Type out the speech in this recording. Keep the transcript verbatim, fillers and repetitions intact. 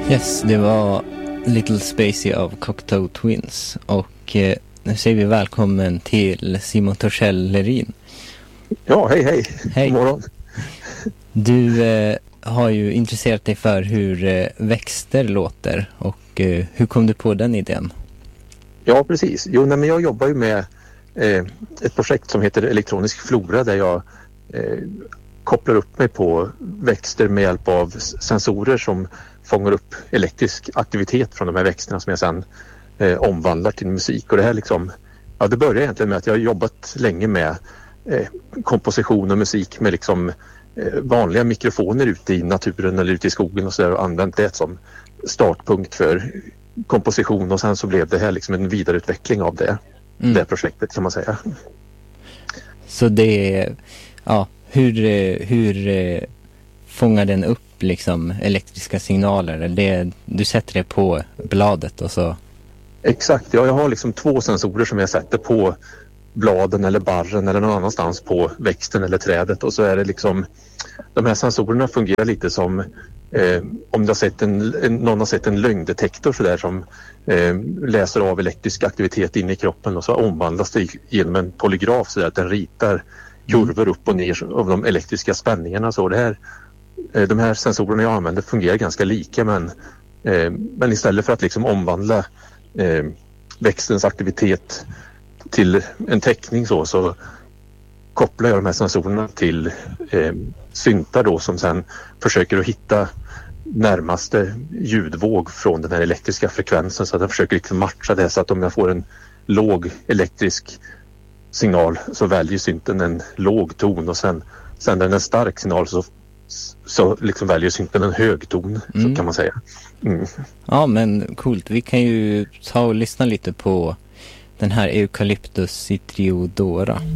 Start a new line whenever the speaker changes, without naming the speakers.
Yes, det var Little Spacey av Cocteau Twins. Och eh, nu säger vi välkommen till Simon Torssell Lerin.
Ja, hej hej.
Hej.
God morgon.
Du eh, har ju intresserat dig för hur eh, växter låter. Och eh, hur kom du på den idén?
Ja, precis. Jo, nej, men jag jobbar ju med eh, ett projekt som heter Elektronisk flora där jag eh, kopplar upp mig på växter med hjälp av sensorer som fångar upp elektrisk aktivitet från de här växterna som jag sedan eh, omvandlar till musik. Och det här liksom, ja, det börjar egentligen med att jag har jobbat länge med eh, komposition och musik med liksom eh, vanliga mikrofoner ute i naturen eller ute i skogen och så där, och använt det som startpunkt för komposition, och sen så blev det här liksom en vidareutveckling av det, mm. det projektet kan man säga.
Så det är, ja, hur, hur fångar den upp liksom elektriska signaler? Det, du sätter det på bladet och så? Exakt,
ja, jag har liksom två sensorer som jag sätter på bladen eller barren eller någon annanstans på växten eller trädet, och så är det liksom, de här sensorerna fungerar lite som eh, om du har sett en, en, någon har sett en lögndetektor så där, som eh, läser av elektrisk aktivitet in i kroppen, och så omvandlas det genom en polygraf så där att den ritar kurvor upp och ner av de elektriska spänningarna. Så det här, eh, de här sensorerna jag använder fungerar ganska lika, men, eh, men istället för att liksom omvandla eh, växtens aktivitet till en teckning så, så kopplar jag de här sensorerna till eh, syntar då, som sen försöker att hitta närmaste ljudvåg från den här elektriska frekvensen, så att jag försöker liksom matcha det, så att om jag får en låg elektrisk signal så väljer synten en låg ton, och sen sänder den en stark signal så, så liksom väljer synten en hög ton, mm. så kan man säga. Mm.
Ja, men coolt. Vi kan ju ta och lyssna lite på den här Eucalyptus citriodora.